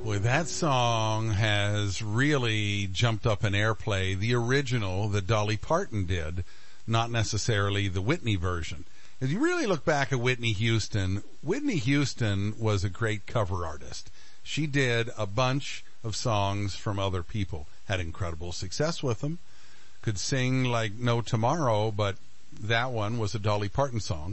Boy, that song has really jumped up in airplay. The original that Dolly Parton did, not necessarily the Whitney version. As you really look back at Whitney Houston was a great cover artist. She did a bunch of songs from other people, had incredible success with them, could sing like no tomorrow, but that one was a Dolly Parton song.